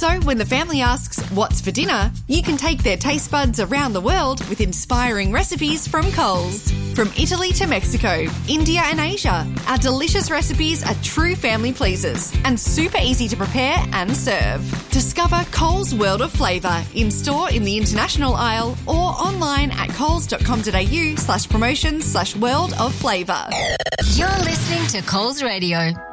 So when the family asks, what's for dinner, you can take their taste buds around the world with inspiring recipes from Coles. From Italy to Mexico, India and Asia, our delicious recipes are true family pleasers and super easy to prepare and serve. Discover Coles World of Flavour in-store in the international aisle or online at coles.com.au/promotions/world of flavour. You're listening to Coles Radio.